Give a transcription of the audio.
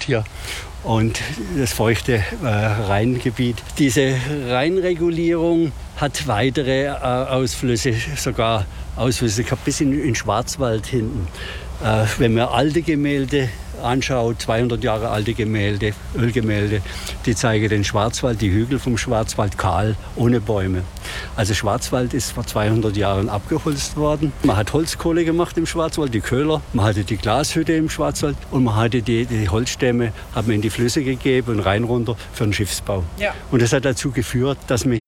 hier und das feuchte Rheingebiet. Diese Rheinregulierung hat weitere Ausflüsse, sogar Ausflüsse gehabt bis in Schwarzwald hinten. Wenn man alte Gemälde anschaut, 200 Jahre alte Gemälde, Ölgemälde, die zeigen den Schwarzwald, die Hügel vom Schwarzwald kahl, ohne Bäume. Also Schwarzwald ist vor 200 Jahren abgeholzt worden. Man hat Holzkohle gemacht im Schwarzwald, die Köhler. Man hatte die Glashütte im Schwarzwald und man hatte die Holzstämme, hat man in die Flüsse gegeben und rein runter für den Schiffsbau. Ja. Und das hat dazu geführt, dass man